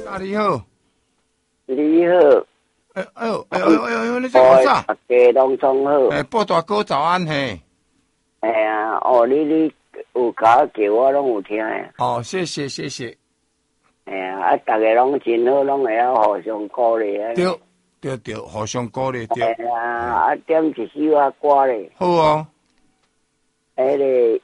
啊，你好。 你好。 你在讲啥？ 大家拢总好。 报大哥早安嘿。 你有甲叫我拢有听的。 哦，谢谢。 大家拢真好，拢会晓互相鼓励啊。 对，互相鼓励对。 点一首歌咧。 好哦。 迄个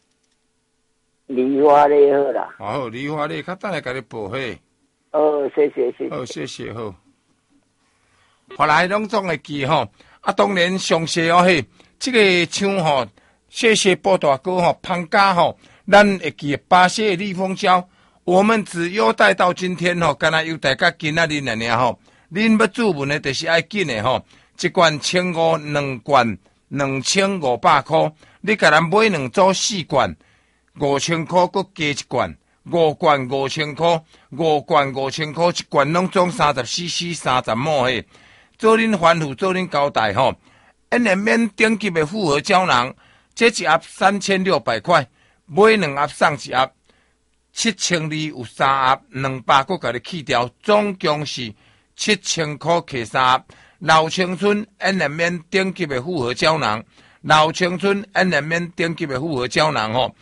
梨花咧好啦。 好，梨花咧，较等下甲你报嘿。 谢谢。 好，谢谢好。后来拢总会记吼，当然详细嘿，这个唱吼，谢谢波大哥吼，潘家吼，咱会记巴西的立丰胶，我们只优待到今天吼，敢若优待到今仔日尔吼，恁要注文的，就是爱紧的吼，一罐1500，两罐2500块，你甲咱买2组4罐，5000块，佮加一罐。5罐5000块，5罐5000块，一罐拢总30cc 30毛嘿。做恁吩咐，做恁交代吼。免顶级的复合胶囊，这一盒3600块，买2盒送1盒，7200有3盒，200佮甲你去掉，总共是7000块摕3盒。老青春免顶级的复合胶囊，老青春免顶级的复合胶囊吼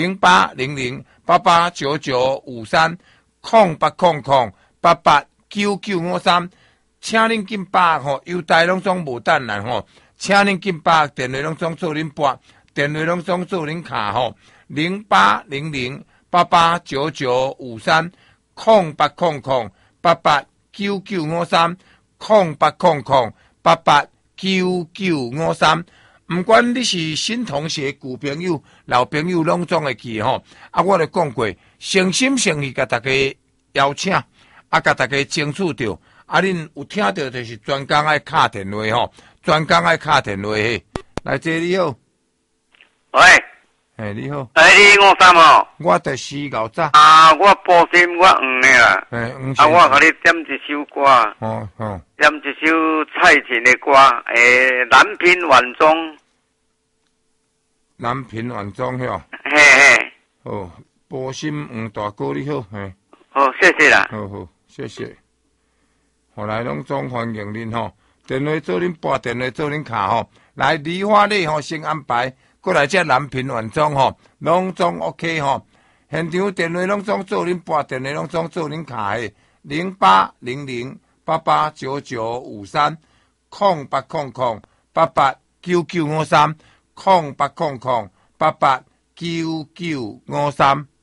，0800889953，0800889953，请恁紧把吼，优待拢总无等人吼，请恁紧把电话拢总做恁拨，电话拢总做恁卡吼，0800889953，0800889953。不管你是新同学、旧朋友、老朋友，拢总会记吼。我就讲过，诚心诚意甲大家邀请，甲大家争取到。恁有听到就是专工爱敲电话吼，专工爱敲电话嘿。来，这你好。 喂。 你好。 你我啥哦？ 我第4牛早。 我报心我黄的啦。我甲你点一首歌。点一首蔡琴的歌，南屏晚钟。 南屏晚钟哟。 嘿。 好，报心黄大哥你好。 好，谢谢啦。 好，谢谢。后来拢总欢迎恁吼，电话做恁拨，电话做恁卡吼。来梨花咧吼，先安排，过来这南屏晚钟吼，拢总 OK 吼。现场电话拢总做恁拨，电话拢总做恁卡的，0800889953，0800889953，0800889953。